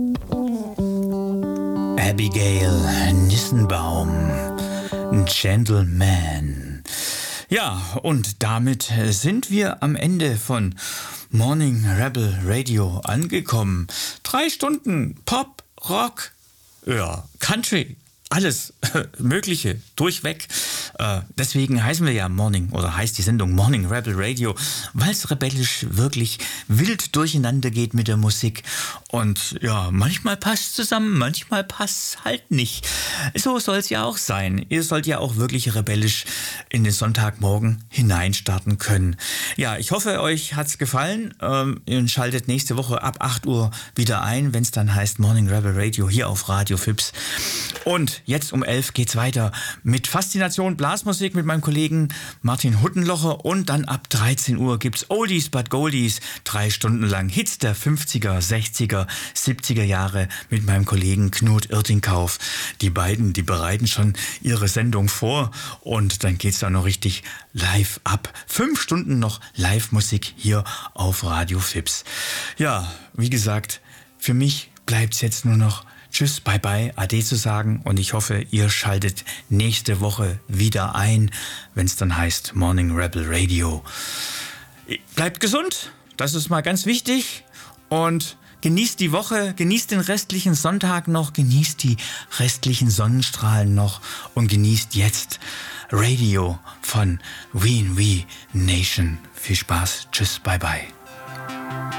Abigail Nissenbaum, Gentleman. Ja, und damit sind wir am Ende von Morning Rebel Radio angekommen. 3 Stunden Pop, Rock, ja, Country, alles Mögliche, durchweg. Deswegen heißen wir ja heißt die Sendung Morning Rebel Radio, weil es rebellisch wirklich wild durcheinander geht mit der Musik. Und ja, manchmal passt es zusammen, manchmal passt es halt nicht. So soll es ja auch sein. Ihr sollt ja auch wirklich rebellisch in den Sonntagmorgen hineinstarten können. Ja, ich hoffe, euch hat's gefallen. Ihr schaltet nächste Woche ab 8 Uhr wieder ein, wenn es dann heißt Morning Rebel Radio hier auf Radio FIPS. Und jetzt um 11 geht's weiter mit Faszination Blasmusik mit meinem Kollegen Martin Huttenlocher, und dann ab 13 Uhr gibt's Oldies but Goldies, 3 Stunden lang Hits der 50er, 60er, 70er Jahre mit meinem Kollegen Knut Irtingkauf. Die beiden, die bereiten schon ihre Sendung vor, und dann geht's da noch richtig live ab. 5 Stunden noch Live-Musik hier auf Radio FIPS. Ja, wie gesagt, für mich bleibt's jetzt nur noch Tschüss, bye bye, ade zu sagen, und ich hoffe, ihr schaltet nächste Woche wieder ein, wenn es dann heißt Morning Rebel Radio. Bleibt gesund, das ist mal ganz wichtig, und genießt die Woche, genießt den restlichen Sonntag noch, genießt die restlichen Sonnenstrahlen noch und genießt jetzt Radio von WNW Nation. Viel Spaß, tschüss, bye bye.